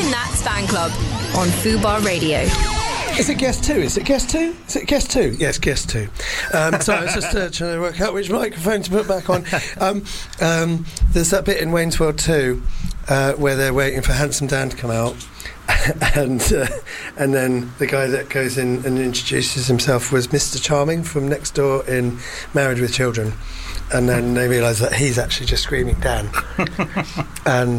Nats Fan Club on Fubar Radio. Is it guest 2? Is it guest 2? Is it guest 2? Yes, guest 2. So I was just trying to work out which microphone to put back on. There's that bit in Wayne's World 2 where they're waiting for Handsome Dan to come out. And then the guy that goes in and introduces himself was Mr. Charming from next door in Married with Children. And then they realise that he's actually just screaming Dan. And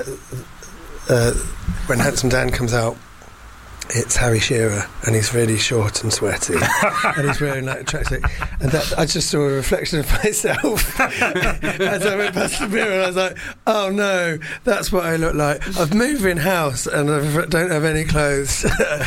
when Handsome Dan comes out, it's Harry Shearer, and he's really short and sweaty, and he's wearing like a tracksuit. And that, I just saw a reflection of myself as I went past the mirror, and I was like, "Oh no, that's what I look like." I've moved in house, and I don't have any clothes.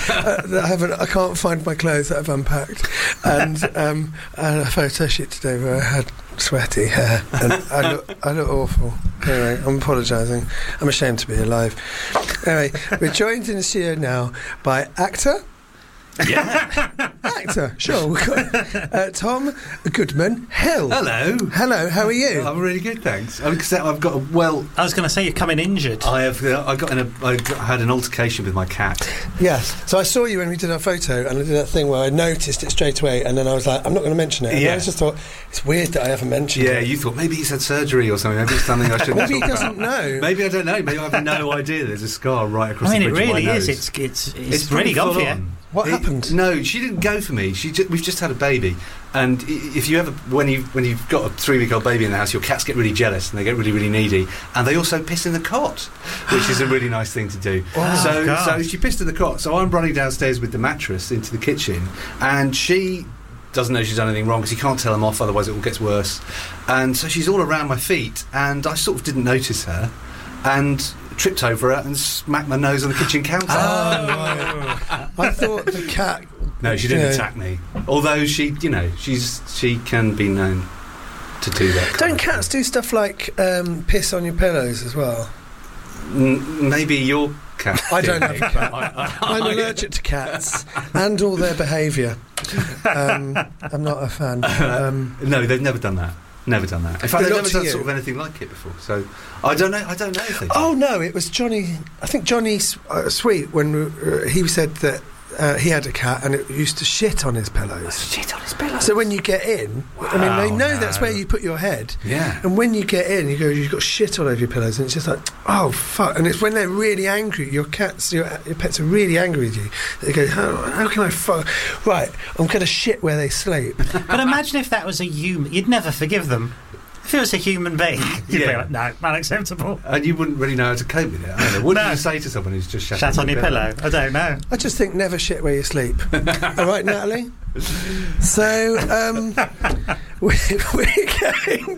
I can't find my clothes that I've unpacked, and I had a photo shoot today where I had sweaty hair, and I look awful. Anyway, I'm apologising. I'm ashamed to be alive. Anyway, we're joined in the studio now by actor. Yeah. Actor, sure. We've got Tom Goodman Hill. Hello, how are you? I'm really good, thanks. Because I've got I was going to say you're coming injured. I had an altercation with my cat. Yes. So I saw you when we did our photo, and I did that thing where I noticed it straight away, and then I was like, I'm not going to mention it. And I just thought, it's weird that I haven't mentioned it. Yeah, you thought maybe he's had surgery or something. Maybe it's something I shouldn't Maybe talk he doesn't about. know. Maybe I don't know. Maybe I have no idea. There's a scar right across the it bridge of my really nose. is. It's really gone for you. What happened? No, she didn't go for me. We've just had a baby, and if you ever, when you've got a 3-week-old baby in the house, your cats get really jealous and they get really, really needy, and they also piss in the cot, which is a really nice thing to do. So she pissed in the cot. So I'm running downstairs with the mattress into the kitchen, and she doesn't know she's done anything wrong because you can't tell them off, otherwise it all gets worse. And so she's all around my feet, and I sort of didn't notice her, and tripped over her and smacked my nose on the kitchen counter. I thought the cat... No, she didn't attack me. Although she can be known to do that. Don't cats do stuff like piss on your pillows as well? Maybe your cat. I don't have a cat. I'm allergic to cats and all their behaviour. I'm not a fan. No, they've never done that. Never done that. In fact, they've never done you. sort of anything like it before. So I don't know if they do. Oh no, it was Johnny. I think Johnny Sweet when he said that he had a cat and it used to shit on his pillows. Shit on his pillows. So when you get in, I mean, they know that's where you put your head. Yeah. And when you get in, you've got shit all over your pillows, and it's just like, oh fuck! And it's when they're really angry. Your pets are really angry with you. They go, how can I fuck? Right, I'm going to shit where they sleep. But imagine if that was a human. You'd never forgive them. If it was a human being, you'd be like, no, unacceptable. And you wouldn't really know how to cope with it either. What do you say to someone who's just shat on your pillow? I don't know. I just think never shit where you sleep. All right, Natalie? So, we're going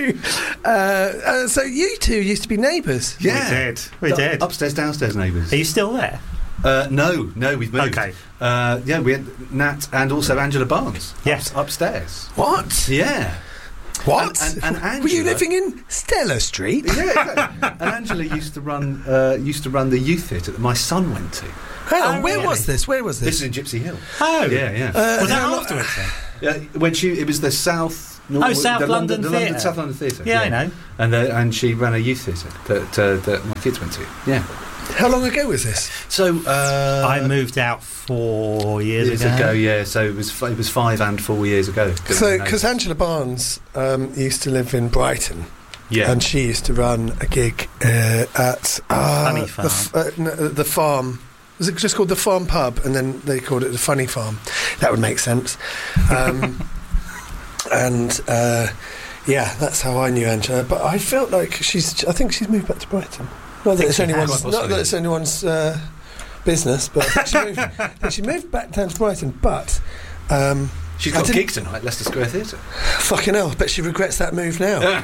to... so you two used to be neighbours? Yeah. We did. Upstairs, downstairs neighbours. Are you still there? No, we've moved. Okay. Yeah, we had Nat and also Angela Barnes. Yes. Upstairs. What? Yeah. What? And Angela, were you living in Stella Street? Yeah, exactly. And Angela used to run the youth theatre that my son went to. Hang on, where was this? This is in Gypsy Hill. Oh, yeah. Was that afterwards then? Yeah, it was the South. South London Theatre. South London Theatre. Yeah, I know. And she ran a youth theatre that my kids went to. Yeah. How long ago was this? So I moved out 4 years ago. Yeah, so it was 5 and 4 years ago. So because Angela Barnes used to live in Brighton, yeah, and she used to run a gig at Funny Farm. The farm. Was it just called the Farm Pub, and then they called it the Funny Farm? That would make sense. Yeah, that's how I knew Angela. But I felt like I think she's moved back to Brighton. Not that it's anyone's business, but I think she moved back down to Brighton. But she's got a gig tonight, Leicester Square Theatre. Fucking hell! I bet she regrets that move now.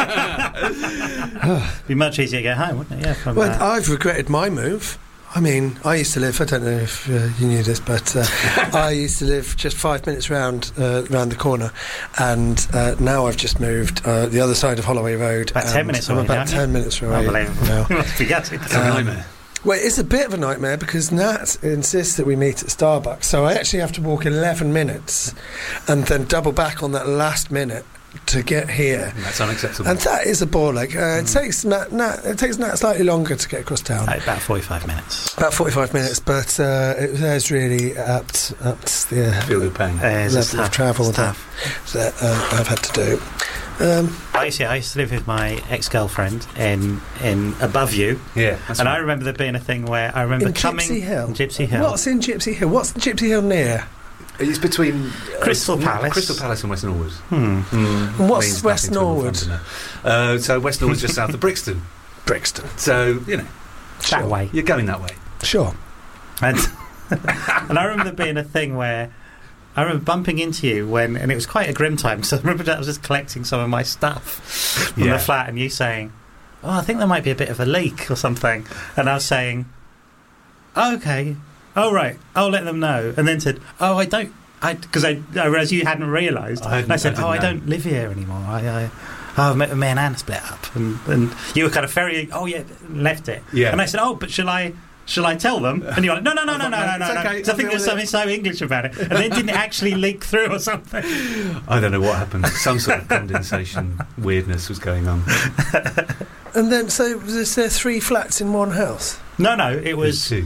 It'd be much easier to get home, wouldn't it? Yeah. Well, I've regretted my move. I mean, I used to live, I don't know if you knew this, but I used to live just 5 minutes round the corner, and now I've just moved the other side of Holloway Road. About 10 minutes away. I'm about 10 minutes away. Unbelievable. Now. You must be gutted. It's a nightmare. Well, it's a bit of a nightmare because Nat insists that we meet at Starbucks, so I actually have to walk 11 minutes and then double back on that last minute to get here. That's unacceptable. And that is a ball ache. It takes Nat slightly longer to get across town. About 45 minutes. About 45 minutes, but it has really upped the Feel the pain. level of travel that I've had to do. I used to live with my ex-girlfriend in Above You. Yeah. And I remember there being a thing where I remember in coming... Gypsy Hill? What's in Gypsy Hill? What's Gypsy Hill near? It's between Crystal Palace. Crystal Palace and West Norwood. And what's West Norwood? So West Norwood's just south of Brixton. So, That way. You're going that way. Sure. And I remember there being a thing where I remember bumping into you and it was quite a grim time, so I remember that I was just collecting some of my stuff from the flat and you saying, "Oh, I think there might be a bit of a leak or something," and I was saying, "Oh, okay, oh right, I'll let them know," and then said, "Oh, I don't," because I realised you hadn't realised. I said, "Oh, I don't live here anymore. Me and Anne split up," and you were kind of very, "Oh yeah," left it. Yeah. And I said, "Oh, but shall I tell them?" And you're like, no. Okay, So I think there's something so English about it. And then it didn't actually leak through or something. I don't know what happened. Some sort of condensation weirdness was going on. And then, so was there 3 flats in one house? No, it was 2.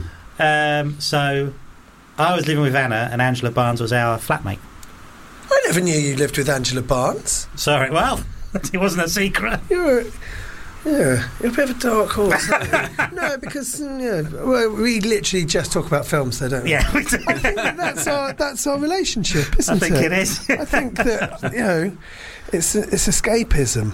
So I was living with Anna and Angela Barnes was our flatmate. I never knew you lived with Angela Barnes. Sorry, well, it wasn't a secret. You're a bit of a dark horse. No, because we literally just talk about films, though, don't we? Yeah, we do. I think that's our relationship, isn't it? I think it is. I think that it's escapism.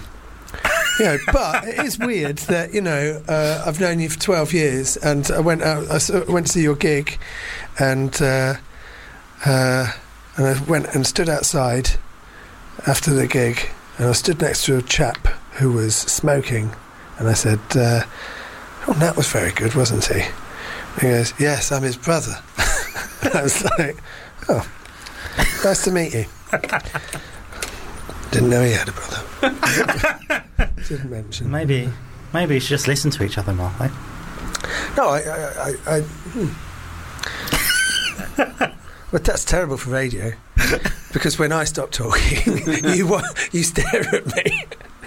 But it is weird that I've known you for 12 years, and I went to see your gig, and I went and stood outside after the gig, and I stood next to a chap who was smoking. And I said, Nat was very good, wasn't he? And he goes, "Yes, I'm his brother." And I was like, "Oh, nice to meet you." Didn't know he had a brother. Didn't mention. Maybe you should just listen to each other more, eh? No, But that's terrible for radio, because when I stop talking, you stare at me.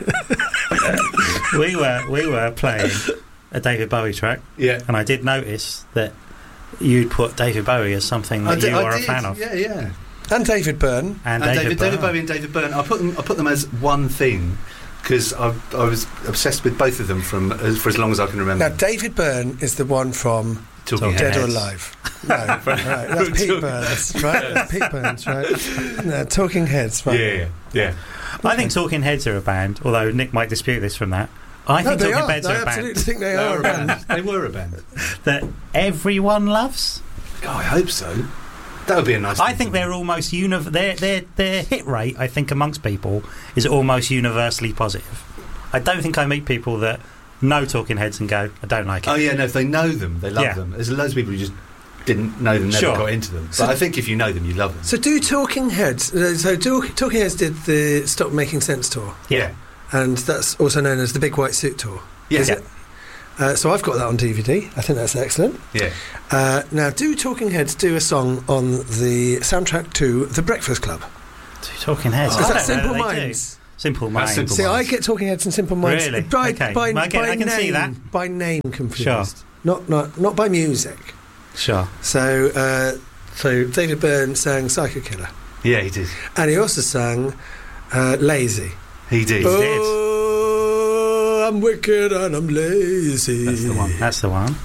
We were playing a David Bowie track, and I did notice that you'd put David Bowie as something that you are a fan of. Yeah. And David Byrne. And David Bowie and David Byrne. I put them as one thing because I was obsessed with both of them for as long as I can remember. Now, David Byrne is the one from Talking Dead Heads. or Alive. No, right, that's Pete Burns, right? That's Pete Burns, right? No, Talking Heads, right? Yeah. I think Talking Heads are a band, although Nick might dispute this from that. I think Talking Heads are a band. I absolutely think they are a band. They were a band. That everyone loves. God, I hope so. That would be a nice thing. I think they're almost their hit rate, I think, amongst people is almost universally positive. I don't think I meet people that know Talking Heads and go, "I don't like it." Oh yeah, no, if they know them, they love them. There's loads of people who just didn't know them, never got into them. But I think if you know them, you love them. So do Talking Heads... Talking Heads did the Stop Making Sense tour. Yeah. And that's also known as the Big White Suit tour. Yeah. Is it? So I've got that on DVD. I think that's excellent. Yeah. Now, do Talking Heads do a song on the soundtrack to The Breakfast Club? Do Talking Heads? Is that Simple Minds? Simple Minds. Simple See, Minds. I get Talking Heads and Simple Minds Really? by I can name, see that. by name confused. Sure. Not by music. Sure. So David Byrne sang Psycho Killer. Yeah, he did. And he also sang Lazy. He did. Oh, I'm wicked and I'm lazy. That's the one.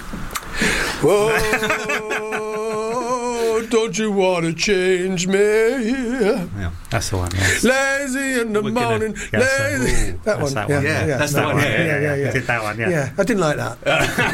Whoa, don't you want to change me? Yeah. That's the one, yes. Lazy in the morning. Lazy. That one. That Yeah, one. yeah, That's the one. Yeah. Did that one, yeah. Yeah, I didn't like that.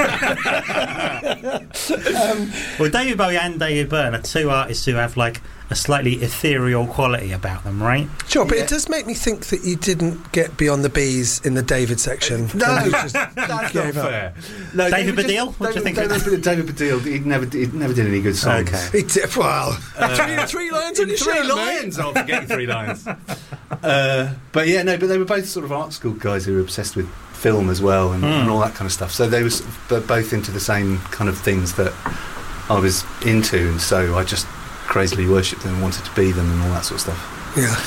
Well, David Bowie and David Byrne are two artists who have like a slightly ethereal quality about them, right? Sure, but it does make me think that you didn't get beyond the B's in the David section. No, and you just that's not gave up. fair. No, David Baddiel? What do you think of that? David Baddiel, he never did any good songs. Okay. He did, well, three lines on your Three shirt, lines, I'll forget 3 lines. But they were both sort of art school guys who were obsessed with film as well and all that kind of stuff. So they were both into the same kind of things that I was into, and so I just crazily worshipped them and wanted to be them and all that sort of stuff. Yeah.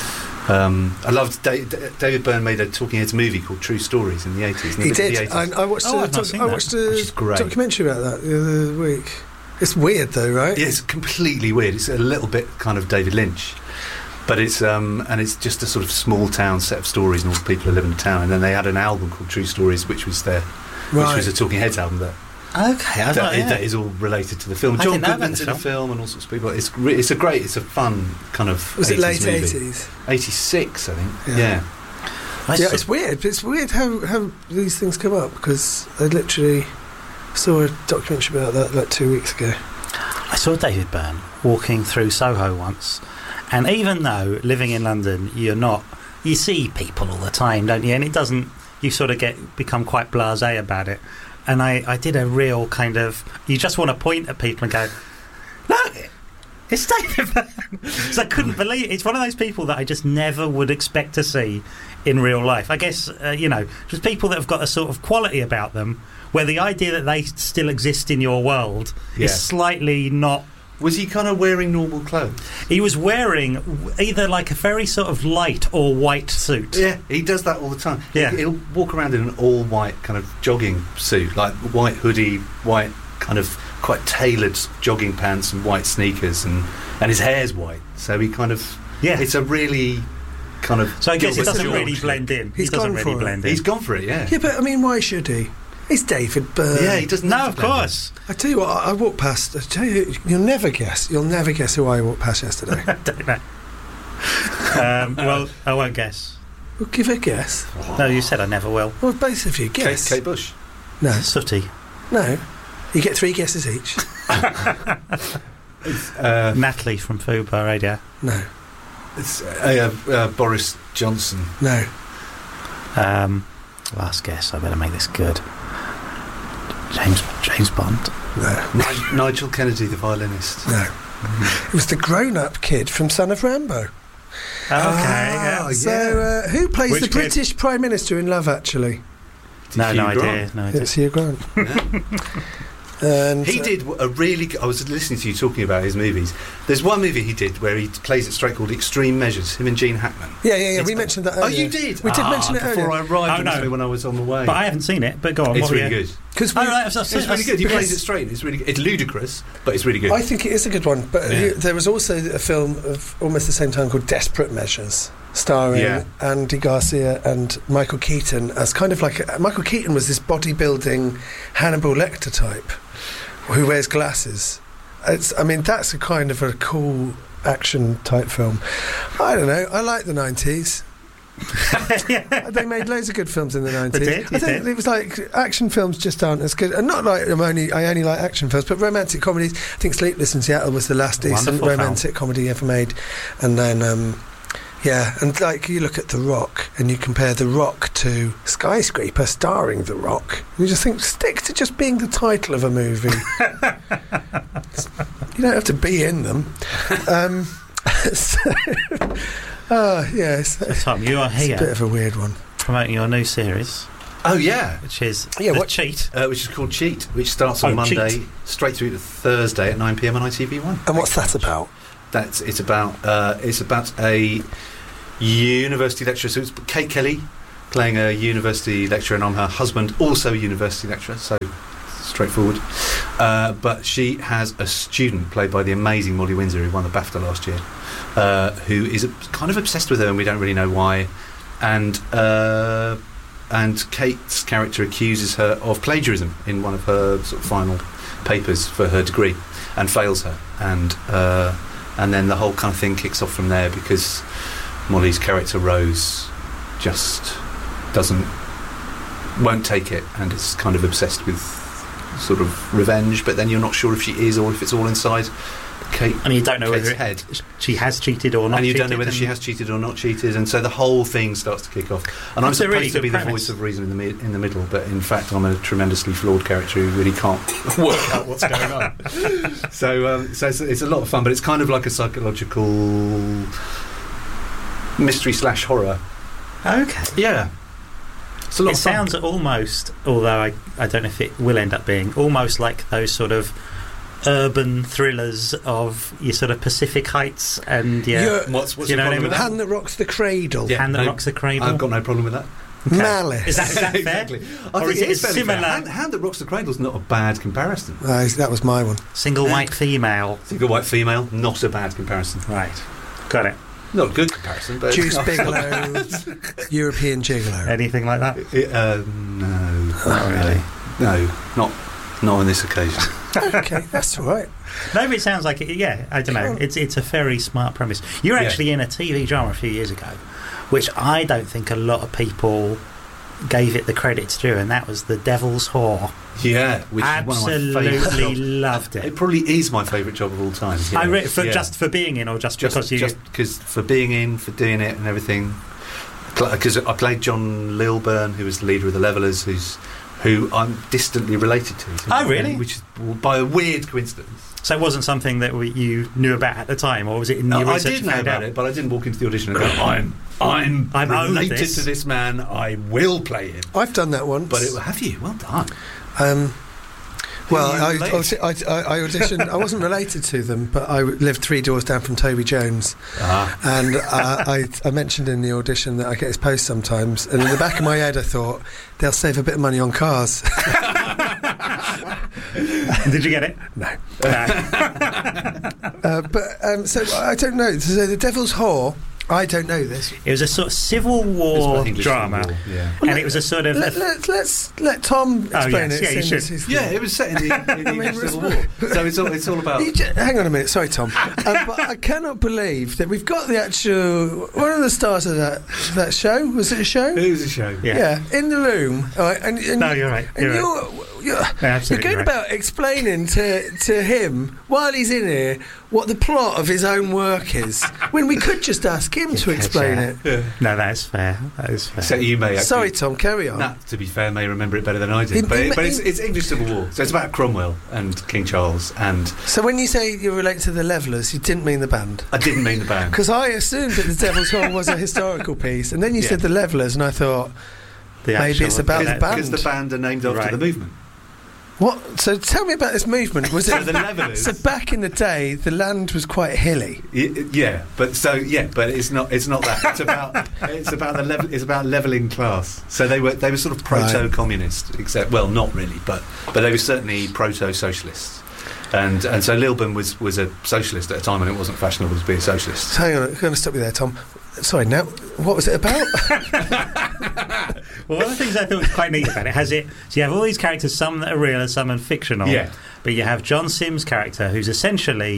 I loved David Byrne made a Talking Heads movie called True Stories in the 80s. He did. The 80s. I watched Which is a great. documentary about that the other week. It's weird though, right? Yeah, it's completely weird. It's a little bit kind of David Lynch, but it's and it's just a sort of small town set of stories and all the people who live in the town. And then they had an album called True Stories, which was which was a Talking Heads album that is all related to the film. John Goodman's in the film and all sorts of people. It's a fun kind of. Was it late 80s? 86, I think. Yeah. It's weird. It's weird how these things come up, because I literally saw a documentary about that like 2 weeks ago. I saw David Byrne walking through Soho once, and even though living in London, you see people all the time, don't you? And it doesn't. You sort of become quite blasé about it. And I did a real kind of, you just want to point at people and go, look, it's David Byrne. So I couldn't believe it. It's one of those people that I just never would expect to see in real life. I guess, just people that have got a sort of quality about them where the idea that they still exist in your world is slightly not. Was he kind of wearing normal clothes? He was wearing either like a very sort of light or white suit. Yeah, he does that all the time. Yeah. He'll walk around in an all-white kind of jogging suit, like white hoodie, white kind of quite tailored jogging pants and white sneakers, and his hair's white. So he kind of... Yeah. It's a really kind of... So I guess it doesn't really blend in. He's gone for it. He's gone for it, yeah. Yeah, but I mean, why should he? He's David Byrne. Yeah, he doesn't. No, of course. I tell you what, I walked past. I tell you, you'll never guess who I walked past yesterday. I don't know. Well, I won't guess. Well, give a guess. No, you said I never will. Well, both of you guess. Kate Bush. No. Sooty. No. You get 3 guesses each. Natalie from Fubar Radio. No. It's Boris Johnson. No. Last guess. I better make this good. James Bond. No. Nigel Kennedy, the violinist. No. It was the grown-up kid from Son of Rambo. Okay. So, who plays Which the kid? British Prime Minister in Love Actually? No Hugh idea. Grant. It's Hugh Grant. Yeah. And he did a really... I was listening to you talking about his movies. There's one movie he did where he plays it straight called Extreme Measures, him and Gene Hackman. Yeah. We mentioned that earlier. Oh, you did? We did mention it before earlier. I arrived actually, when I was on the way. But I haven't seen it. But go on. It's really good. Because It's really good. He plays it straight. It's really good. It's ludicrous, but it's really good. I think it is a good one. But there was also a film of almost the same time called Desperate Measures, starring Andy Garcia and Michael Keaton as kind of like... Michael Keaton was this bodybuilding Hannibal Lecter type who wears glasses. That's a kind of a cool action type film. I don't know. I like the 90s. They made loads of good films in the 90s. They did, I think it was like action films just aren't as good. And not like I only like action films, but romantic comedies. I think Sleepless in Seattle was the last decent romantic comedy ever made. And then and like you look at The Rock and you compare The Rock to Skyscraper starring The Rock, you just think, stick to just being the title of a movie. You don't have to be in them. So Tom, you are here. It's a bit of a weird one. Promoting your new series. Oh, yeah. Which is Cheat. Which is called Cheat, which starts on Monday, straight through to Thursday at 9 p.m. on ITV1. And what's that about? It's about a university lecturer. So it's Kate Kelly playing a university lecturer, and I'm her husband, also a university lecturer. So straightforward. But she has a student played by the amazing Molly Windsor, who won the BAFTA last year, who is kind of obsessed with her, and we don't really know why. And Kate's character accuses her of plagiarism in one of her sort of final papers for her degree, and fails her. And then the whole kind of thing kicks off from there, because Molly's character Rose just won't take it, and is kind of obsessed with sort of revenge, but then you're not sure if she is or if it's all inside Kate. And you don't know Kate's whether head. She has cheated or not. And you don't know whether she has cheated or not cheated, and so the whole thing starts to kick off. And I'm supposed really to be the voice of reason in the middle, but in fact I'm a tremendously flawed character who really can't work out what's going on. So it's a lot of fun, but it's kind of like a psychological mystery / horror. Okay. Yeah. It's a lot It of fun. sounds almost, although I don't know if it will end up being, almost like those sort of urban thrillers of your sort of Pacific Heights and What's you your know what I problem mean? with that? Hand That Rocks the Cradle. Yeah, Hand That Rocks the Cradle. I've got no problem with that. Okay. Malice. Is that fair? Exactly. I Or think is it is fairly similar? fair. Hand That Rocks the Cradle is not a bad comparison. That was my one. Single white female. Single white female, not a bad comparison. Right. Got it. Not a good comparison, but Juice Bigelow, European Gigolo. Anything like that? No, Not really. no, not on this occasion. Okay, that's all right. No, but it sounds like it. Yeah, I don't know. It's a very smart premise. You were actually in a TV drama a few years ago, which I don't think a lot of people gave it the credit to do, and that was The Devil's Whore. Yeah, which is one of my favourite Absolutely jobs. loved it. It probably is my favourite job of all time. Yeah. Just for being in, or just because you. Just because for being in, for doing it, and everything. Because I played John Lilburn, who was the leader of the Levellers, who I'm distantly related to. Oh, really? Which is by a weird coincidence. So it wasn't something that you knew about at the time, or was it in your I research did you know found about out? it, but I didn't walk into the audition and go, I'm owed related this. to this man. I will play him. I've done that once. But have you? Well done. Well, Who are you related? I auditioned. I wasn't related to them, but I lived 3 doors down from Toby Jones, and I mentioned in the audition that I get his post sometimes, and in the back of my head I thought they'll save a bit of money on cars. Did you get it? No. So I don't know. So The Devil's Whore. I don't know this. It was a sort of Civil War English drama, Civil War, yeah. and it was a sort of. Let's let Tom explain yes, it. yeah, you since should. he's- Yeah, it was set in the English Civil War. So it's all about. Hang on a minute, sorry, Tom. But I cannot believe that we've got the actual one of the stars of that show. Was it a show? It was a show. Yeah. In the room. All right, and No, you're right. And you're absolutely going right. about explaining to him while he's in here what the plot of his own work is, when we could just ask him to explain it. Yeah. No, that is fair. That is fair. So you may actually, Sorry, Tom, carry on. Nat, to be fair, may remember it better than I did. He- But he- it's English Civil War. So it's about Cromwell and King Charles. And So when you say you relate to the Levellers, you didn't mean the band? I didn't mean the band. Because I assumed that The Devil's Hole was a historical piece, and then you said the Levellers, and I thought, The maybe actual- it's about the band. Because the band are named after Right. the movement. what? So tell me about this movement. Was So it the Levellers. So back in the day, the land was quite hilly. Yeah, but it's not that. It's about the level. It's about leveling class. So they were sort of proto-communist, except not really, but they were certainly proto-socialists. And so Lilburn was a socialist at a time when it wasn't fashionable to be a socialist. So hang on, I'm going to stop you there, Tom. Sorry, now what was it about? Well, one of the things I thought was quite neat about it so you have all these characters, some that are real and some are fictional. Yeah. But you have John Sims' character, who's essentially,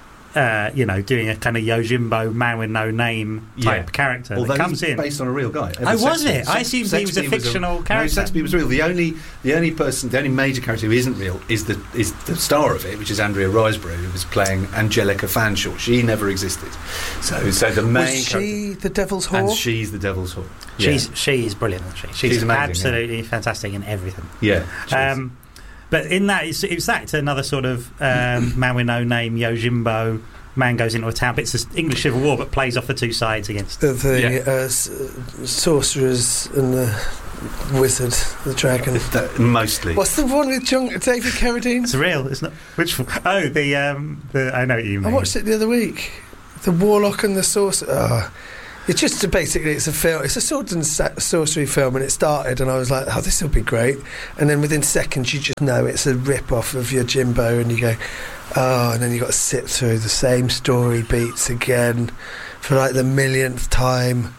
doing a kind of Yojimbo, man with no name type character Although that comes he's in. based on a real guy. Was it? I assumed he was a fictional character. No, Saxby was real. The only major character who isn't real is the star of it, which is Andrea Riseborough, who was playing Angelica Fanshawe. She never existed. So the main Was she the Devil's character, Whore? and she's the Devil's Whore. She's brilliant, isn't she? She's amazing, absolutely fantastic in everything. Yeah. But in that, it's another sort of man with no name, Yojimbo. Man goes into a town. It's an English Civil War, but plays off the two sides against. The sorcerers and the wizard, the dragon. Mostly. What's the one with David Carradine? It's real. It's not. Which one? Oh, the I know what you mean. I watched it the other week. The Warlock and the Sorcerer. Oh. It's just basically it's a film. It's a sword and sorcery film, and it started, and I was like, "Oh, this will be great." And then within seconds, you just know it's a rip off of your Jimbo, and you go, "Oh!" And then you got to sit through the same story beats again for like the millionth time.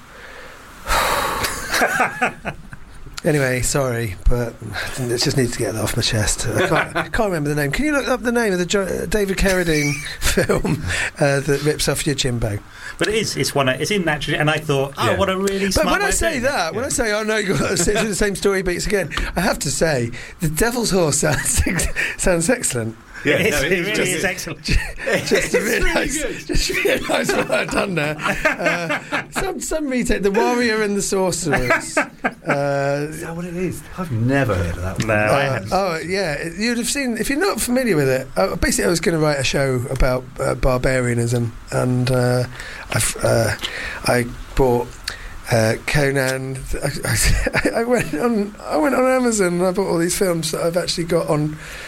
Anyway, sorry, but I just need to get that off my chest. I can't remember the name. Can you look up the name of the David Carradine film that rips off your Jimbo? But it's in that, and I thought, what a really But smart when way I of say doing that, it. when I say, "Oh no, you've got to sit through the same story beats again," I have to say, The Devil's Horse sounds excellent. Yeah, it no, really is excellent. Just realise what I've done there. Some retake, The Warrior and the Sorcerers. Is that what it is? I've never heard of that one. No, I haven't. Oh yeah, you'd have seen if you're not familiar with it. Basically, I was going to write a show about barbarianism, and I bought Conan. I went on Amazon and I bought all these films that I've actually got on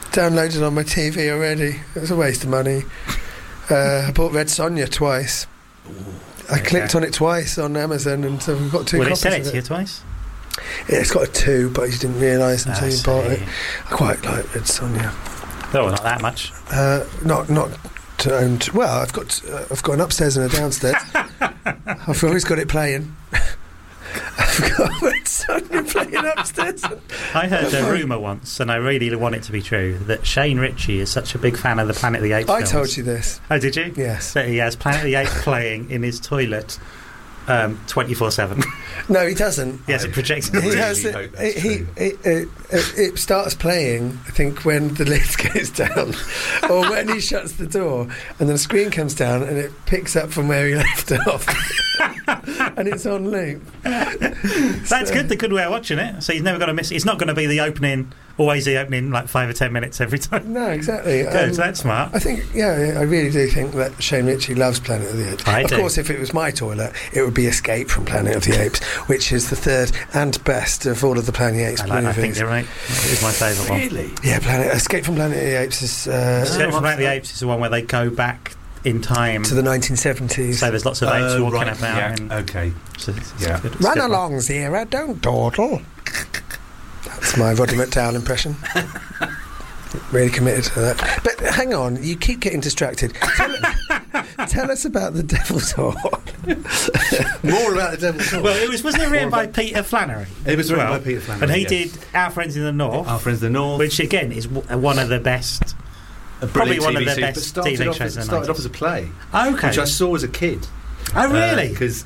downloaded on my TV already. It was a waste of money. I bought Red Sonja twice. I clicked on it twice on Amazon, and so we've got 2 copies Will of it sell it to you twice? Yeah, it's got a 2, but you didn't realise until you bought it. see. I quite like Red Sonja. Oh, not that much. Not to own. Well, I've got an upstairs and a downstairs. I've always got it playing. I've got Red Sonja playing upstairs. I heard a rumour once, and I really want it to be true, that Shane Ritchie is such a big fan of the Planet of the Apes I films. told you this. Oh, did you? Yes. That he has Planet of the Apes playing in his toilet 24/7. No, he doesn't. He has it projected. He really has hope that's it starts playing, I think, when the lid goes down or when he shuts the door, and then the screen comes down and it picks up from where he left off. And it's on loop. That's good, the good way of watching it. So he's never going to miss it. It's not going to be the opening, always the opening, like 5 or 10 minutes every time. No, exactly. Good, that's smart. I think, I really do think that Shane Ritchie loves Planet of the Apes. I of do. course, if it was my toilet, it would be Escape from Planet of the Apes, which is the third and best of all of the Planet of the Apes movies. I think you're right. It is my favourite one. Really? Yeah, Escape from Planet of the Apes is Escape from Planet of the Apes is the one where they go back in time. to the 1970s. So there's lots of apes walking right, about. yeah, And okay. so it's Yeah. good. It's Run good one. along, Zira, don't dawdle. That's my Roddy McDowell impression. Really committed to that. But hang on, you keep getting distracted. Tell us about the Devil's Horn. More about the Devil's Horn. Well, wasn't it written More by about- Peter Flannery? It was written Well, by Peter Flannery. And he yes. did Our Friends in the North, Our Friends in the North. which again is one of the best. a probably brilliant one of TV the series, best but started TV off shows in the started 90s. off as a play, Okay. which I saw as a kid. Oh, really? Because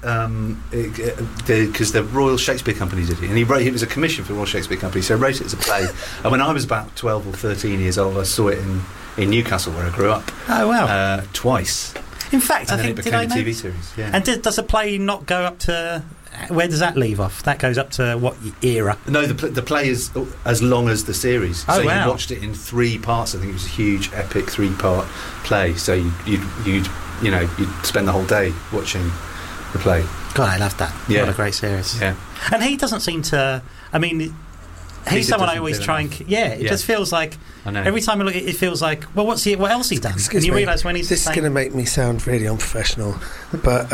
the Royal Shakespeare Company did it, and it was a commission for the Royal Shakespeare Company, so I wrote it as a play. And when I was about 12 or 13 years old, I saw it in Newcastle, where I grew up, Oh, wow. twice. In fact, And I then think it did I became a know? TV series. Yeah. And does the play not go up to? Where does that leave off? That goes up to what era? No, the play is as long as the series. Oh, so wow. you watched it in 3 parts. I think it was a huge, epic 3-part play. So you'd spend the whole day watching the play. God, I love that. Yeah. What a great series. Yeah. And he doesn't seem to. I mean, he's Peter someone I doesn't always do try enough. and. Yeah, it Yeah. just feels like I know. every time I look at it, it feels like, well, what else he's done? Excuse and you me, realise when he's this is saying, going to make me sound really unprofessional, but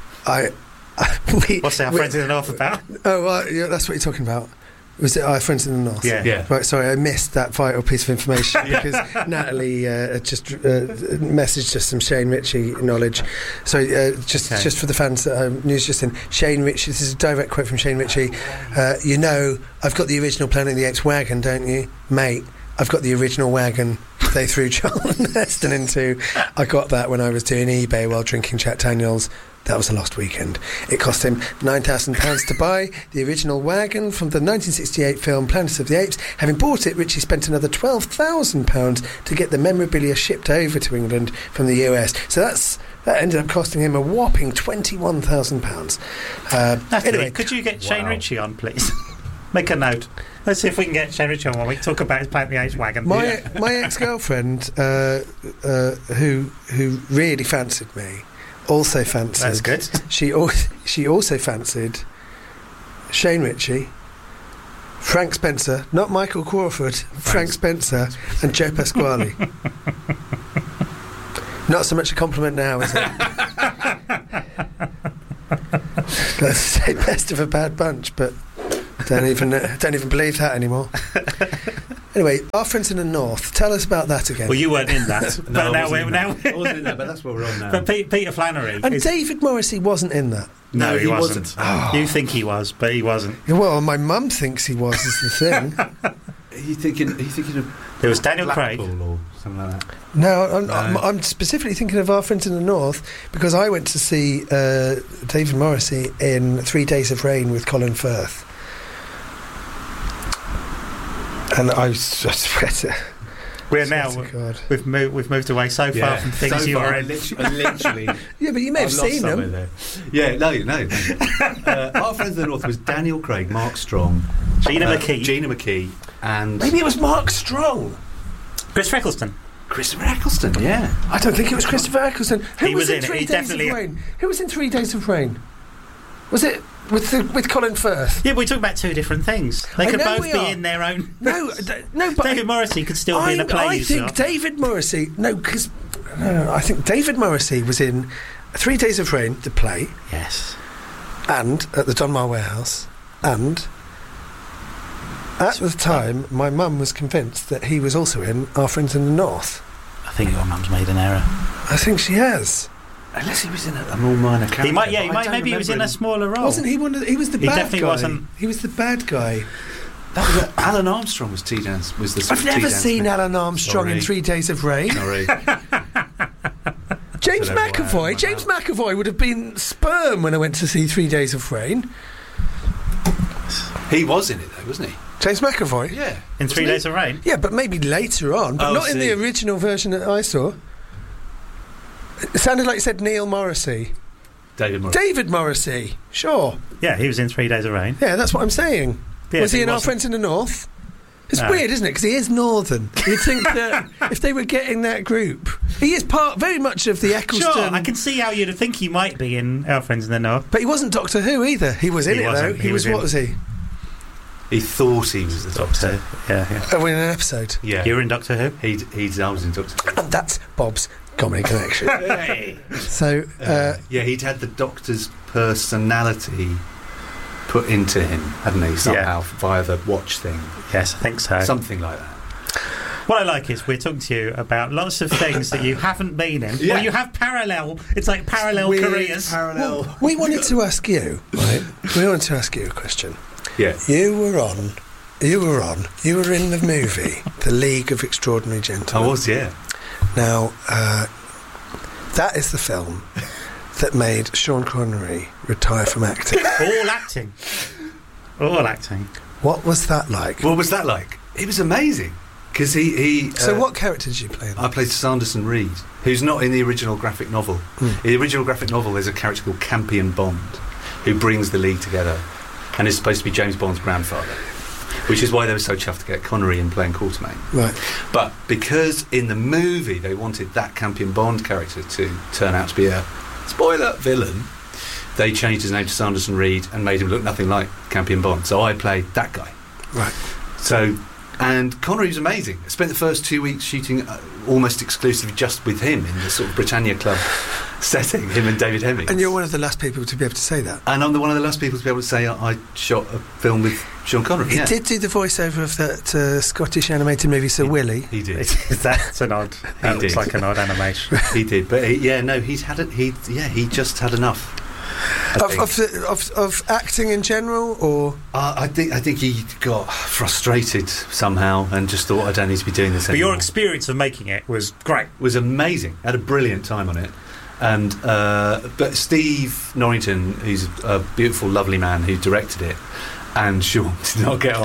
what's Our Friends in the North about? Oh, well, yeah, that's what you're talking about. Was it Our Friends in the North? Yeah. Yeah. Right, sorry, I missed that vital piece of information because Natalie just messaged us some Shane Ritchie knowledge. So just for the fans at home, news just in, Shane Ritchie, this is a direct quote from Shane Ritchie, I've got the original Planet of the Apes wagon, don't you? Mate, I've got the original wagon they threw Charlton Heston into. I got that when I was doing eBay while drinking Jack Daniels. That was a lost weekend. It cost him £9,000 to buy the original wagon from the 1968 film Planet of the Apes. Having bought it, Ritchie spent another £12,000 to get the memorabilia shipped over to England from the US. So that ended up costing him a whopping £21,000. Anyway, could you get Shane Ritchie on, please? Make a note. Let's see if we can get Shane Ritchie on one week. Talk about his Planet of the Apes wagon. My ex-girlfriend, who really fancied me, also fancied. That's good. She also fancied Shane Ritchie, Frank Spencer, not Michael Crawford, Frank Spencer, and Joe Pasquale. Not so much a compliment now, is it? Let's say best of a bad bunch, but don't even believe that anymore. Anyway, Our Friends in the North. Tell us about that again. Well, you weren't in that. No, but I wasn't in that. I now wasn't in that, but that's what we're on now. But Peter Flannery. and is, David Morrissey wasn't in that. no, he wasn't. wasn't. You think he was, but he wasn't. Well, my mum thinks he was, is the thing. Are you thinking of There was Daniel Craig. Blackpool or something like that? No, I'm specifically thinking of Our Friends in the North because I went to see David Morrissey in 3 Days of Rain with Colin Firth. And I swear to... We're swear now to God. we've moved away so far from things you were in. Literally. Yeah, but you may have I've lost seen somewhere them. there. Yeah, no. Our Friends in the North was Daniel Craig, Mark Strong, Gina McKee. Gina McKee, and Maybe it was Mark Strong. Chris Eccleston. Christopher Eccleston. Yeah. I don't think it was Christopher Eccleston. Who He was was in in it. 3 He Days definitely- of Rain? Who was in 3 Days of Rain? Was it with Colin Firth. Yeah, but we're talking about two different things. They I could know both we be are. in their own. No, but David Morrissey could still be in a play. I you think saw. David Morrissey. No, because I think David Morrissey was in 3 Days of Rain, the play, Yes. and at the Donmar Warehouse, and at the time, my mum was convinced that he was also in Our Friends in the North. I think your mum's made an error. I think she has. Unless he was in a more minor character. He might. Yeah, but he I might. don't Maybe he was in remember a smaller role. Wasn't he one of the, he was the He bad definitely guy. wasn't. He was the bad guy. That was Alan Armstrong was T-Dance. Was the sort I've of never T-Dance seen thing. Alan Armstrong in Sorry. 3 Days of Rain. Sorry. James Don't know why McAvoy. my James mouth. McAvoy would have been sperm when I went to see 3 Days of Rain. He was in it though, wasn't he? James McAvoy. Yeah. in 3 Days of Rain. Yeah, but maybe later on, but Oh, not in see. the original version that I saw. It sounded like you said Neil Morrissey. David Morrissey. David Morrissey, sure. Yeah, he was in 3 Days of Rain. Yeah, that's what I'm saying. Yeah, was he in Our wasn't. Friends in the North? It's No. weird, isn't it? Because he is northern. You'd think that if they were getting that group, he is very much of the Eccleston. Sure, I can see how you'd think he might be in Our Friends in the North. But he wasn't Doctor Who either. He was in He it though. wasn't. He was. in- What was he? He thought he was the Doctor. Yeah, yeah. Oh, in an episode. Yeah. You were in Doctor Who? I was in Doctor Who. And that's Bob's comedy connection. So, Yeah, he'd had the Doctor's personality put into him, hadn't he? Somehow via the watch thing, Yes, I think so. something like that. What I like is we're talking to you about lots of things that you haven't been in. Yeah. Well, you have parallel. It's like parallel Weird careers. parallel. we wanted to ask you, right? We wanted to ask you a question. Yeah. You were in the movie The League of Extraordinary I Gentlemen. was, yeah. Now, that is the film that made Sean Connery retire from acting. All acting. All acting. What was that like? What was that like? It was amazing because he. So, what character did you play? I played Sanderson Reed, who's not in the original graphic novel. In the original graphic novel, there's a character called Campion Bond, who brings the league together, and is supposed to be James Bond's grandfather, which is why they were so chuffed to get Connery in playing Quatermain. Right. But because in the movie they wanted that Campion Bond character to turn out to be a spoiler villain, they changed his name to Sanderson Reed and made him look nothing like Campion Bond. So I played that guy. Right. So, and Connery was amazing. I spent the first 2 weeks shooting almost exclusively just with him in the sort of Britannia Club setting, him and David Hemmings. And you're one of the last people to be able to say that. And I'm one of the last people to be able to say I shot a film with Sean Connery. He yeah. did do the voiceover of that Scottish animated movie Sir Willy. He did. That's an odd. That looks did. like an odd animation. He did. But he's had it. He just had enough. I think. Of acting in general, or I think he got frustrated somehow and just thought, I don't need to be doing this But anymore. your experience of making it was great. It was amazing. I had a brilliant time on it. And but Steve Norrington, who's a beautiful, lovely man who directed it, and Sean did not get on,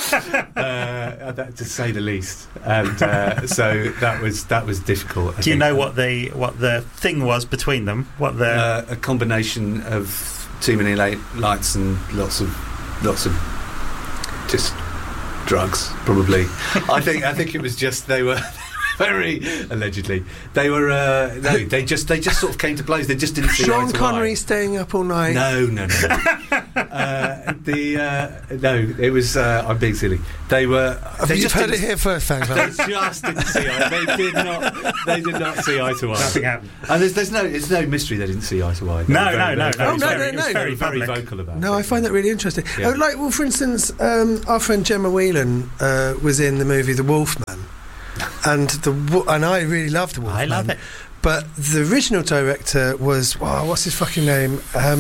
to say the least. And so that was difficult. I Do you think. know what the thing was between them? What the A combination of too many lights and lots of just drugs, probably. I think it was just they were very allegedly they were no they just sort of came to blows. They just didn't see eye Sean to Connery eye. staying up all night? No. No, it was. I'm being silly. They were. They You've just heard it didn't- here first, fans. They just didn't see eye. They did not see eye to eye. nothing happened? And it's no mystery they didn't see eye to eye. They No, were very, no, very, no, very, Oh, no, very, no, no. very, very public. vocal about No, it. I find that really interesting. Yeah. Well, for instance, our friend Gemma Whelan was in the movie The Wolfman, and I really loved The Wolfman. I love it. But the original director was what's his fucking name?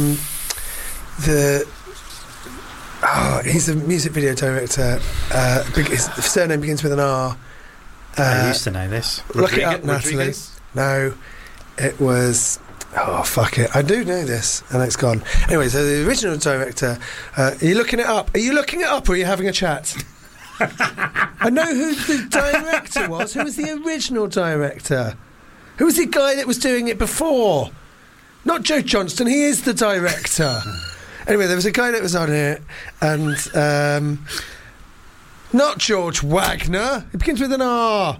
He's a music video director. His surname begins with an R. I used to know this. Look it up, Natalie. Rodriguez? No, it was. Oh, fuck it. I do know this, and it's gone. Anyway, so the original director. Are you looking it up? Are you looking it up, or are you having a chat? I know who the director was. Who was the original director? Who was the guy that was doing it before? Not Joe Johnston. He is the director. Anyway, there was a guy that was on it, and not George Wagner. It begins with an R.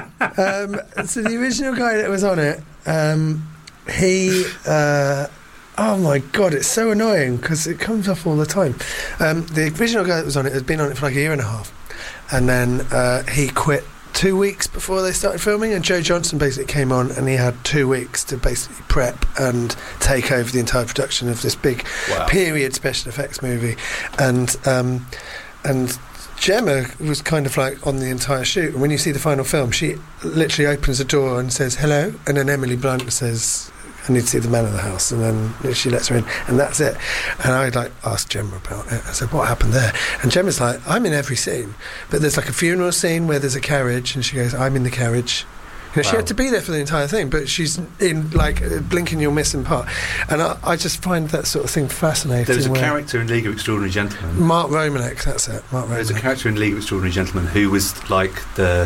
So the original guy that was on it, he, Oh my God, it's so annoying because it comes up all the time. The original guy that was on it had been on it for like a year and a half, and then he quit 2 weeks before they started filming, and Joe Johnston basically came on and he had 2 weeks to basically prep and take over the entire production of this big period special effects movie, and Gemma was kind of like on the entire shoot, and when you see the final film, she literally opens the door and says hello, and then Emily Blunt says, I need to see the man of the house, and then she lets her in, and that's it. And I like asked Gemma about it. I said, what happened there? And Gemma's like, I'm in every scene, but there's like a funeral scene where there's a carriage, and she goes, I'm in the carriage. You know, she had to be there for the entire thing, but she's in like blinking you'll miss in part. And I just find that sort of thing fascinating. There's a character in League of Extraordinary Gentlemen. Mark Romanek, that's it. Mark Romanek. There's a character in League of Extraordinary Gentlemen who was like the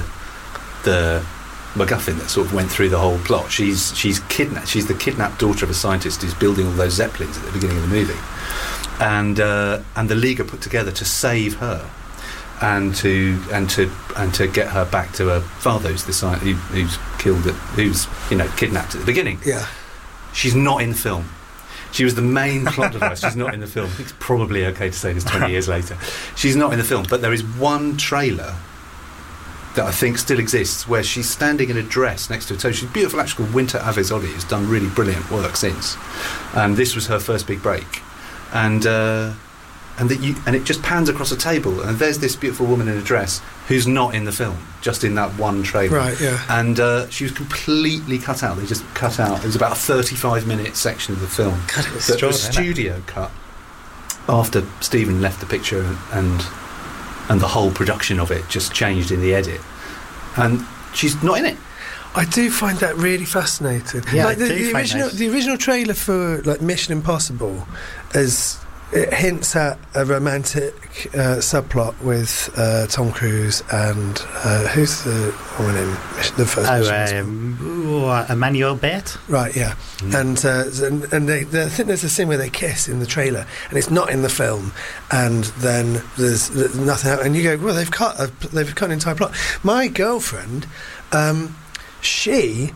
MacGuffin that sort of went through the whole plot. She's kidnapped. She's the kidnapped daughter of a scientist who's building all those Zeppelins at the beginning of the movie, and the League are put together to save her, and to get her back to her father, who's the who's killed it, who's kidnapped at the beginning. Yeah, she's not in the film. She was the main plot device. She's not in the film. It's probably okay to say this 20 years later. She's not in the film, but there is one trailer that I think still exists, where she's standing in a dress next to a she's a beautiful actress called Winter Avezoli, who's done really brilliant work since. And this was her first big break. And it just pans across a table, and there's this beautiful woman in a dress who's not in the film, just in that one trailer. Right, yeah. And she was completely cut out. They just cut out. It was about a 35-minute section of the film. God, it was that the studio cut after Stephen left the picture, and the whole production of it just changed in the edit, and she's not in it. I do find that really fascinating. Yeah, like the original trailer for like Mission Impossible it hints at a romantic subplot with Tom Cruise and who's the woman in the first Mission? Emmanuel Bett. Right, yeah. Mm. And I think there's a scene where they kiss in the trailer, and it's not in the film. And then there's nothing, and you go, well, they've cut an entire plot. My girlfriend, she's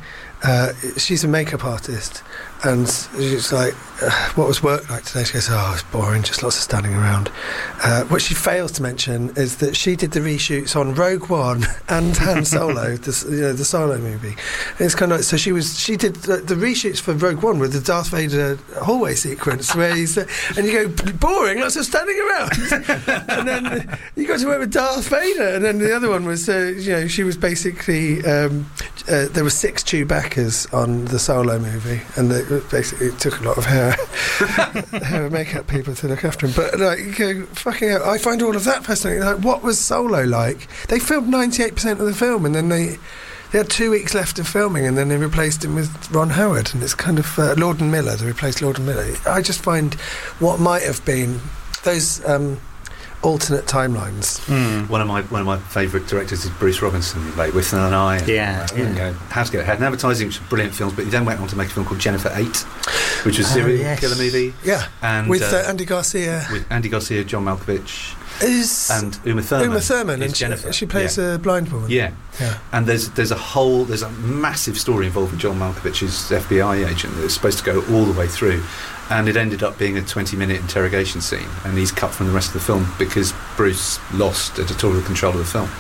a makeup artist, and she's like, what was work like today? She goes, oh, it's boring, just lots of standing around. What she fails to mention is that she did the reshoots on Rogue One and Han Solo, the Solo movie. And it's kind of like, so she did the reshoots for Rogue One with the Darth Vader hallway sequence where he's and you go, boring, lots of standing around. And then you got to work with Darth Vader, and then the other one was she was basically there were 6 Chewbaccas on the Solo movie, and it took a lot of hair and makeup people to look after him. But like, you go, fucking hell, I find all of that fascinating. Like, what was Solo like? They filmed 98% of the film, and then they had 2 weeks left of filming, and then they replaced him with Ron Howard, and it's kind of Lord and Miller. They replaced Lord and Miller. I just find what might have been those alternate timelines. One of my favourite directors is Bruce Robinson, like Whistling and I. How to Get Ahead in Advertising, which are brilliant films, but he then went on to make a film called Jennifer 8, which was a serial killer movie. Yeah, and with Andy Garcia. With Andy Garcia, John Malkovich. And Uma Thurman and Jennifer. She plays a blind woman. Yeah. And there's a massive story involving John Malkovich's FBI agent that was supposed to go all the way through, and it ended up being a 20-minute interrogation scene, and he's cut from the rest of the film because Bruce lost editorial control of the film.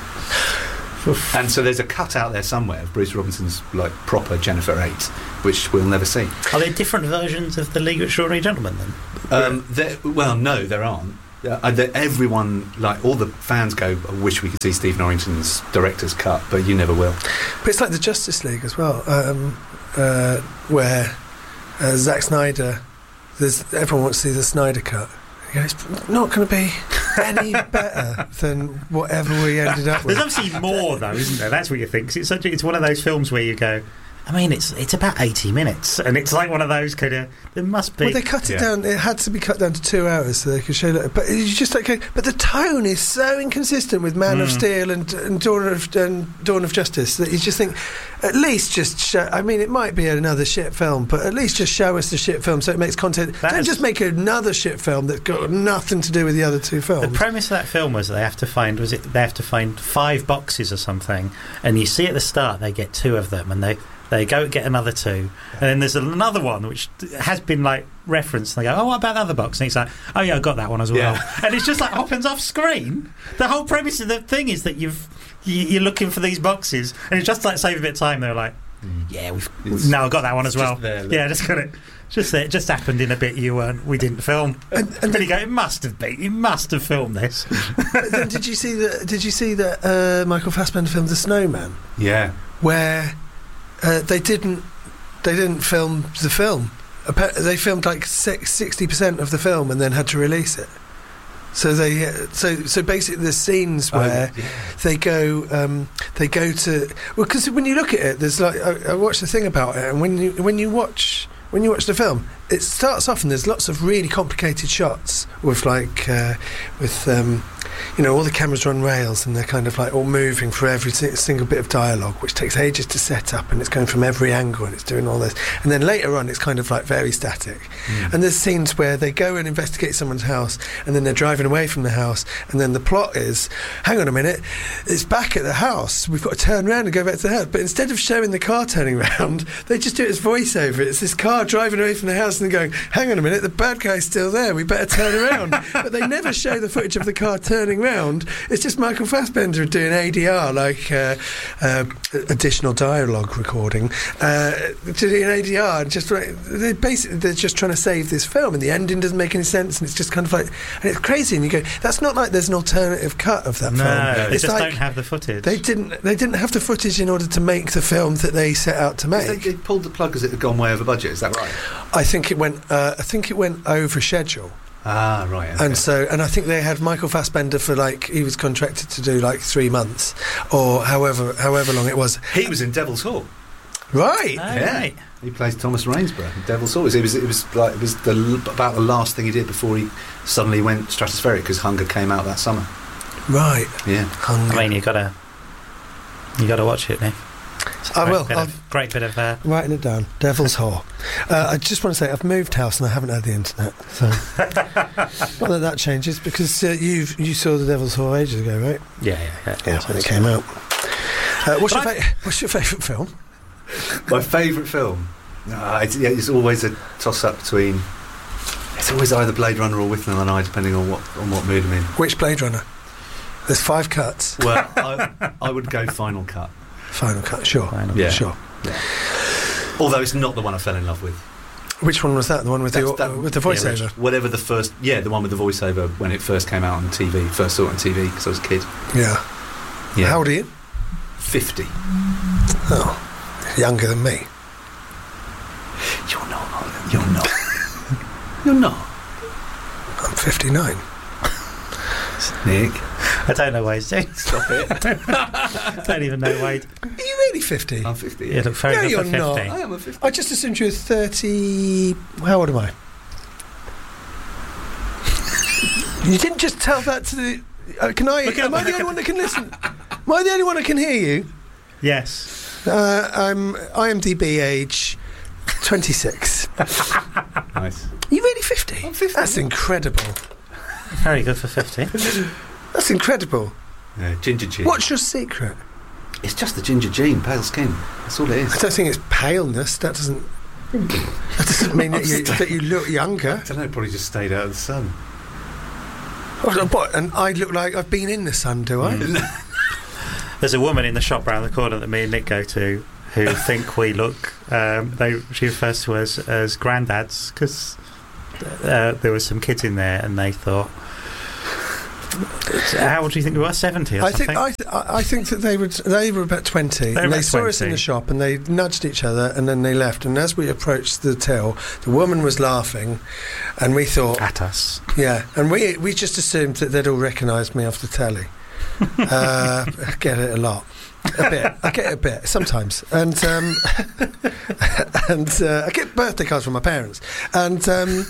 And so there's a cut out there somewhere of Bruce Robinson's like proper Jennifer 8, which we'll never see. Are there different versions of The League of Extraordinary Gentlemen then? No, there aren't. Everyone, like all the fans, go, I wish we could see Steve Norrington's director's cut, but you never will. But it's like the Justice League as well, where Zack Snyder, everyone wants to see the Snyder cut. It's not going to be any better than whatever we ended up with. There's obviously more, though, isn't there? That's what you think. It's one of those films where you go, I mean, it's about 80 minutes, and it's like one of those kind of. There must be. Well, they cut it down. It had to be cut down to 2 hours so they could show that. But it's just like, but the tone is so inconsistent with Man of Steel and Dawn of Justice that you just think, at least just show. I mean, it might be another shit film, but at least just show us the shit film so it makes content. Don't just make another shit film that's got nothing to do with the other 2 films. The premise of that film was they have to find 5 boxes or something, and you see at the start they get 2 of them, and they They go get another 2, and then there's another one which has been like referenced. And they go, "Oh, what about the other box?" And he's like, "Oh yeah, I got that one as well." Yeah. And it's just like happens off screen. The whole premise of the thing is that you're looking for these boxes, and it's just like save a bit of time. They're like, "Yeah, no, I got that one as well." Yeah, just got it. Just there. It just happened in a bit we didn't film. And then you go, it must have been. You must have filmed this. Then did you see that Michael Fassbender filmed The Snowman? Yeah. Where they didn't film the film. They filmed like 60% of the film and then had to release it. So so basically there's scenes where they go to, well, because when you look at it, there's like I watched the thing about it, and when you watch the film, it starts off and there's lots of really complicated shots with all the cameras are on rails and they're kind of like all moving for every single bit of dialogue, which takes ages to set up, and it's going from every angle and it's doing all this, and then later on it's kind of like very static. And there's scenes where they go and investigate someone's house and then they're driving away from the house, and then the plot is, hang on a minute, it's back at the house, we've got to turn around and go back to the house, but instead of showing the car turning around, they just do it as voiceover. It's this car driving away from the house and going, hang on a minute, the bad guy's still there, we better turn around. But they never show the footage of the car turning round. It's just Michael Fassbender doing ADR, like additional dialogue recording, doing ADR, and just they're just trying to save this film, and the ending doesn't make any sense, and it's just kind of like, and it's crazy, and you go, that's not like there's an alternative cut of that film. No, they it's just like, don't have the footage. They didn't have the footage in order to make the film that they set out to make. They pulled the plug as it had gone way over budget. Is that right? I think it went over schedule. Ah, right. Okay. And I think they had Michael Fassbender for he was contracted to do 3 months or however long it was. He was in Devil's Hall. Right. Right. He plays Thomas Rainsborough in Devil's Hall. It was about the last thing he did before he suddenly went stratospheric, because Hunger came out that summer. Right. Yeah. Hunger. I mean, you gotta watch it, Nick. I will. Great bit of writing it down. Devil's Hall. I just want to say I've moved house and I haven't had the internet. So not that changes, because you saw the Devil's Hall ages ago, right? Yeah, when it came out. What's your favourite film? My favourite film? It's always a toss-up between. It's always either Blade Runner or With Them and I, depending on what mood I'm in. Which Blade Runner? There's 5 cuts. Well, I would go Final Cut. Final Cut, sure. Sure. Yeah. Although it's not the one I fell in love with. Which one was that? The one with the voiceover? Whatever the first... Yeah, the one with the voiceover when it first came out on TV. First saw it on TV because I was a kid. Yeah. How old are you? 50. Oh, younger than me. You're not. You're not. I'm 59. Nick. I don't know Wade's doing. Stop it. I don't even know Wade. Are you really 50? I'm 50. You look very good you're for 50. not. I am a 50. I just assumed you were 30... How old am I? You didn't just tell that to the... Am I the only one that can listen? Am I the only one that can hear you? Yes. I'm IMDb age 26. Nice. Are you really 50? I'm 50. That's incredible. Very good for 50. That's incredible. Yeah, ginger gene. What's your secret? It's just the ginger gene, pale skin. That's all it is. I don't think it's paleness. That doesn't mean that you look younger. I don't know, probably just stayed out of the sun. What? And I look like I've been in the sun, do I? There's a woman in the shop round the corner that me and Nick go to who think we look... she refers to us as granddads, because there were some kids in there and they thought... How old do you think we were? 70 or something? I think that they were about 20. And they saw us in the shop and they nudged each other and then they left. And as we approached the till, the woman was laughing, and we thought at us. Yeah, and we just assumed that they'd all recognised me off the telly. I get it a lot. A bit. I get it a bit sometimes, and I get birthday cards from my parents, and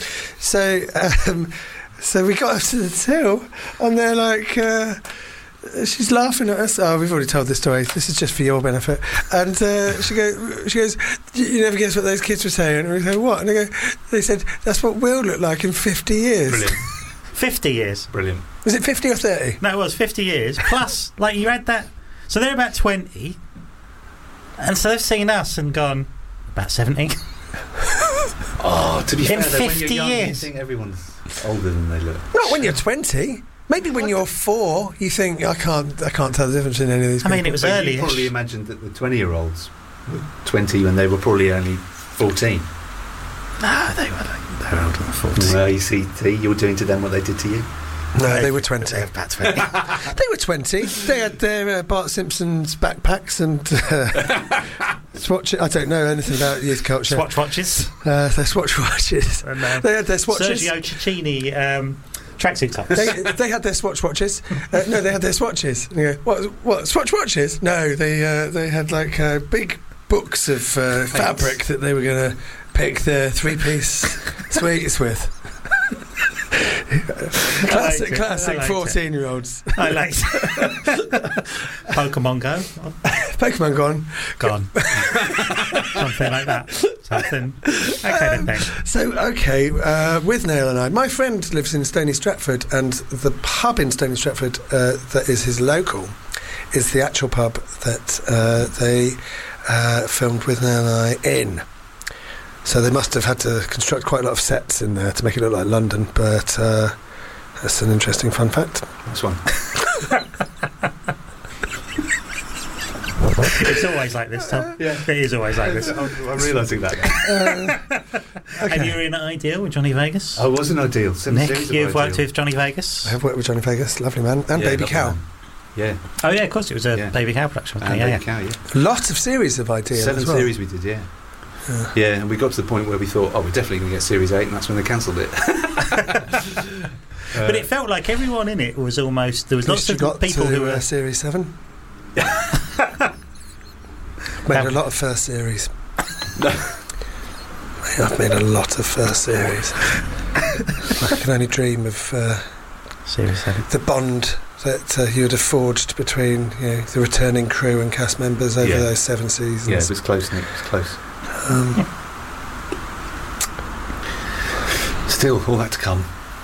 so we got up to the till, and they're like, she's laughing at us. Oh, we've already told this story. This is just for your benefit. And she goes, you never guess what those kids were saying. And we go, what? And they said, that's what we'll look like in 50 years. Brilliant. 50 years. Brilliant. Was it 50 or 30? No, it was 50 years. Plus, you had that. So they're about 20. And so they've seen us and gone, about 70. Oh, to be In fair, though, when 50 you're young, you years. think everyone's older than they look. Not when you're 20. Maybe when you're 4, you think I can't tell the difference in any of these. I mean, people. it was But early. you probably imagined that the 20-year-olds were 20 when they were probably only 14. No, they were older than 40. Well, you see, you're doing to them what they did to you. No, they were 20. They were about 20. They were 20. They had their Bart Simpson's backpacks and Swatch. I don't know anything about youth culture. Swatch watches. Their Swatch watches. And, They had their swatches. Sergio Cicchini tracksuit tops. They had their Swatch watches. No, they had their swatches. You go, what Swatch watches? No, they had like big books of fabric that they were going to pick their 3-piece suites with. Classic I liked it. 14-year-olds. I liked Pokemon Go. Pokemon gone. Gone. Something like that. Something. That kind of thing. So, with Neil and I, my friend lives in Stony Stratford, and the pub in Stony Stratford that is his local is the actual pub that they filmed with Neil and I in. So they must have had to construct quite a lot of sets in there to make it look like London, but that's an interesting fun fact. That's one. It's always like this, Tom. Yeah. It is always like this. I'm realising that. And you were in Ideal with Johnny Vegas? I wasn't Ideal. Nick, you've worked with Johnny Vegas? I have worked with Johnny Vegas, lovely man, and Baby Cow. Yeah. Oh, yeah, of course, it was a Baby Cow production. And Yeah, Baby Cow, yeah. Lots of series of Ideal 7 as well. series we did, yeah. Yeah, and we got to the point where we thought, we're definitely going to get Series 8, and that's when they cancelled it. But it felt like everyone in it was almost... There was lots of got people to, who were... Series 7. Made a lot of first series. I've made a lot of first series. I can only dream of Series 7. the bond that you would have forged between the returning crew and cast members over those 7 seasons. Yeah, it was close, Nick. It was close. Still, all that to come.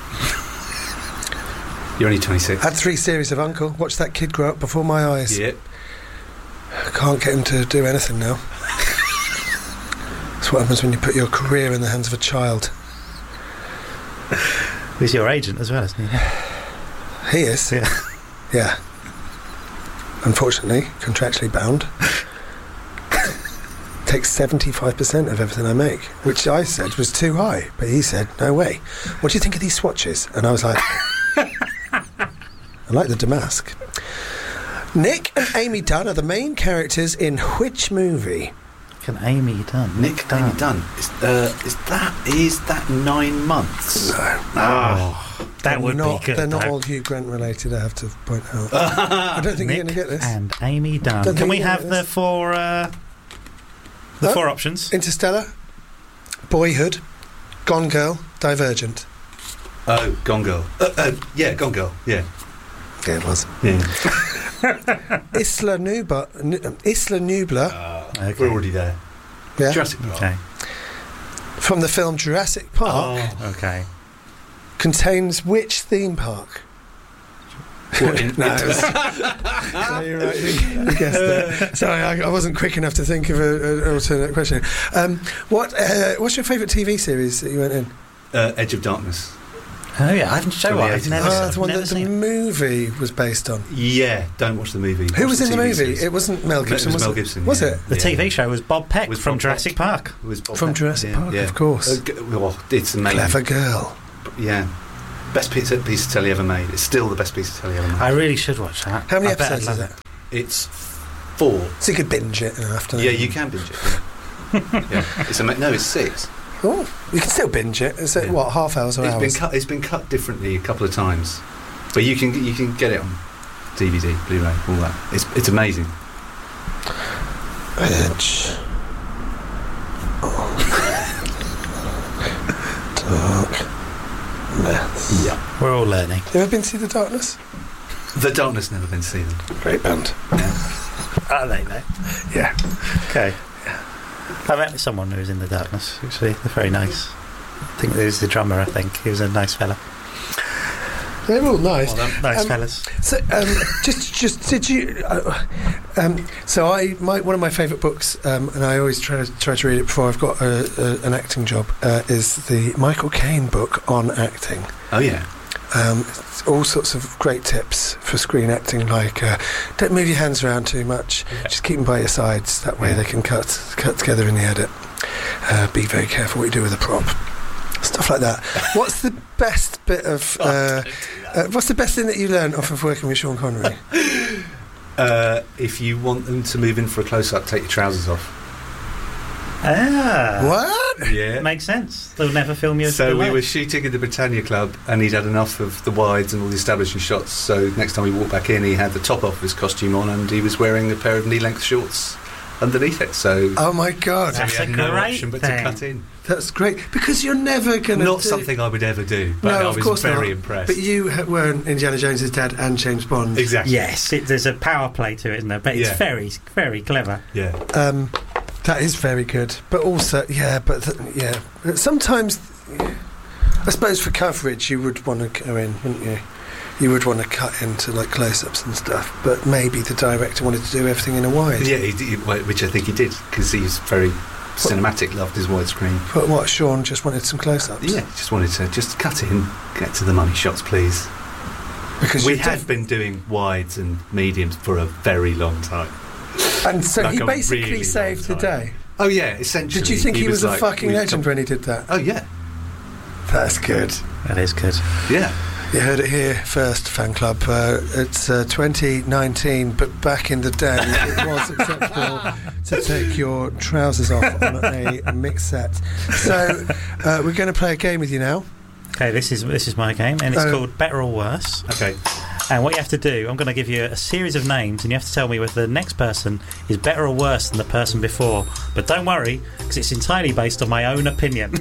You're only 26. Had 3 series of Uncle. Watched that kid grow up before my eyes. Yeah. Can't get him to do anything now. That's what happens when you put your career in the hands of a child. He's your agent as well, isn't he? He is. Yeah. Unfortunately, contractually bound. Takes 75% of everything I make, which I said was too high, but he said, no way. What do you think of these swatches? And I was like, I like the damask. Nick and Amy Dunn are the main characters in which movie? Can Amy Dunn? Nick Amy Dunn. Is that 9 months? No. That would not, be good. They're not though. all Hugh Grant related, I have to point out. I don't think Nick you're going to get this. and Amy Dunn. Don't Can think we you're gonna have get the four options? Interstellar, Boyhood, Gone Girl, Divergent. Oh, Gone Girl. Yeah, Gone Girl. Yeah. Yeah, it was. Yeah. Isla Nublar. Okay. We're already there. Yeah. Jurassic Park. Okay. From the film Jurassic Park. Oh. Okay. Contains which theme park? What, in, No, no, you're right. You guessed it. Sorry, I wasn't quick enough to think of an alternate question. What's your favourite TV series that you went in? Edge of Darkness. Oh yeah, I haven't shown From the I've 80s. never, The one never that the seen. movie was based on. Yeah, don't watch the movie. Who Watch was in the TV movie? series. It wasn't Mel Gibson, It was Mel it? Gibson, Was yeah. it? The Yeah. TV show was Bob Peck Was from Bob Jurassic Park. It was Bob From Peck, Jurassic yeah, Park, yeah. of course. Well, it's amazing. Clever girl. Yeah. Best piece of telly ever made. It's still the best piece of telly ever made. I really should watch that. How many I bet I'd episodes is love it? It's 4. So you could binge it in an afternoon. Yeah, you can binge it. Yeah. Yeah. It's 6. Oh, you can still binge it. Is it, Yeah. what, half hours or hours? It's been cut differently a couple of times, but you can get it on DVD, Blu-ray, all that. It's amazing. Edge. Darkness. Yeah. We're all learning. You ever been to see The Darkness? The Darkness never been seen. Great band. Are they though? Yeah. Okay. I met someone who was in The Darkness, actually. They're very nice. I think he was the drummer, I think. He was a nice fella. They're all nice. Well done. Nice fellas. So, just did you? So one of my favourite books, and I always try to read it before I've got an acting job, is the Michael Caine book on acting. Oh yeah. All sorts of great tips for screen acting, like don't move your hands around too much, just keep them by your sides, that way they can cut together in the edit. Be very careful what you do with a prop, stuff like that. What's the best bit of what's the best thing that you learned off of working with Sean Connery? If you want them to move in for a close-up, take your trousers off. What? Yeah. Makes sense. They'll never film you. So we were shooting at the Britannia Club, and he'd had enough of the wides and all the establishing shots. So next time we walked back in, he had the top off of his costume on, and he was wearing a pair of knee-length shorts underneath it. So Oh my God, That's we had a no great option but thing. to cut in. that's great, because you're never going to Not something I would ever do, but No, I of was course very not. impressed. But you were Indiana Jones's dad and James Bond. Exactly. Yes, there's a power play to it, isn't there? But it's Yeah. very, very clever. Yeah. That is very good, but also, sometimes, I suppose for coverage you would want to go in, wouldn't you? You would want to cut into like close-ups and stuff, but maybe the director wanted to do everything in a wide. Yeah, which I think he did, because he's very cinematic, loved his widescreen. But what, Sean just wanted some close-ups? Yeah, just wanted to just cut in, get to the money shots, please. Because We you have did- been doing wides and mediums for a very long time. And so like he a basically really saved the long time. day. Oh yeah, essentially. Did you think he was a like, fucking we've legend got- when he did that? Oh yeah, That's good. That is good. yeah. You heard it here first, fan club. It's 2019, but back in the day, it was acceptable to take your trousers off on a mix set. So we're going to play a game with you now. Okay, this is my game, and it's called Better or Worse. Okay. And what you have to do, I'm going to give you a series of names, and you have to tell me whether the next person is better or worse than the person before. But don't worry, because it's entirely based on my own opinion.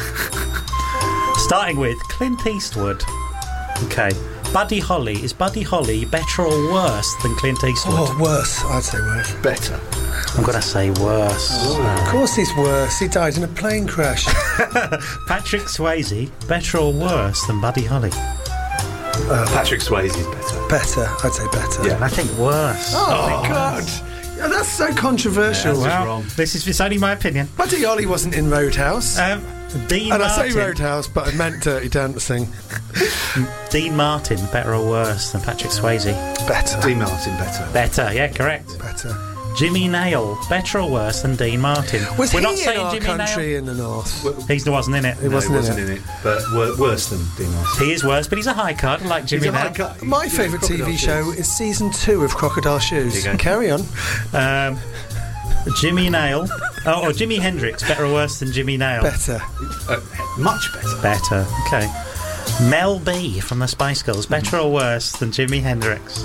Starting with Clint Eastwood. Okay. Buddy Holly. Is Buddy Holly better or worse than Clint Eastwood? Oh, worse. I'd say worse. Better. I'm going to say worse. Of course he's worse. He died in a plane crash. Patrick Swayze, better or worse than Buddy Holly? Patrick Swayze's better. Better. I'd say better. Yeah. I think worse. Oh, God. Yeah, that's so controversial. Yeah, Well, wrong. it's only my opinion. Buddy Holly wasn't in Roadhouse. Dean and Martin. I say Roadhouse, but I meant Dirty Dancing. Dean Martin, better or worse than Patrick Swayze? Better. Dean Martin better. Better, yeah, correct. Better. Jimmy Nail, better or worse than Dean Martin? Was We're he not in saying Our Jimmy Country Nail. in the North? He wasn't in it. He wasn't in it. but worse than Dean Martin. He is worse, but he's a high card, like Jimmy He's a high Nail. cut. My Yeah, favourite Crocodile TV Shoes. show is season 2 of Crocodile Shoes. There you go. Carry on. Jimmy Nail. Or Jimi Hendrix, better or worse than Jimmy Nail? Better. Much better. Better, okay. Mel B from the Spice Girls, better or worse than Jimi Hendrix?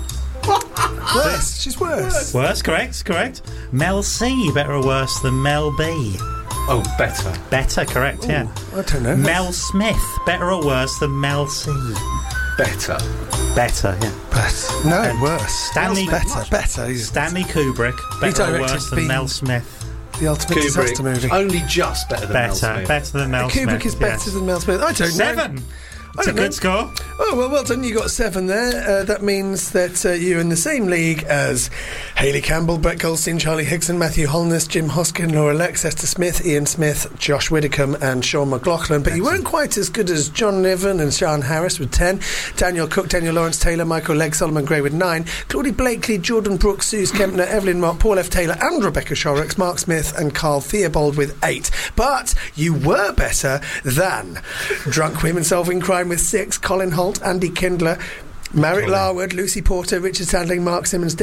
Worse. She's worse. Worse, correct. Mel C, better or worse than Mel B? Oh, better. Better, correct, yeah. I don't know. Mel Smith, better or worse than Mel C? Better. Better, yeah. Better. No, And worse. Stanley- Better. He's Stanley Kubrick, better or directed worse than Bean. Mel Smith? the ultimate disaster movie. Only just better than Mel Smith. Better than Mel Smith. Kubrick is better than Mel Smith. I don't know. 7. It's a don't know. good score. Oh, well done. You got 7 there. That means that you're in the same league as Hayley Campbell, Brett Goldstein, Charlie Higson, Matthew Holness, Jim Hoskin, Laura Lex, Esther Smith, Ian Smith, Josh Widdicombe and Sean McLaughlin. But you weren't quite as good as John Niven and Sean Harris with 10, Daniel Cook, Daniel Lawrence Taylor, Michael Legg, Solomon Gray with 9, Claudie Blakely, Jordan Brooks, Suze Kempner, Evelyn Mott, Paul F. Taylor and Rebecca Shorrocks, Mark Smith and Carl Theobald with 8. But you were better than Drunk Women Solving Crime with 6, Colin Holt, Andy Kindler, Merrick Larwood, Lucy Porter, Richard Sandling, Mark Simmons,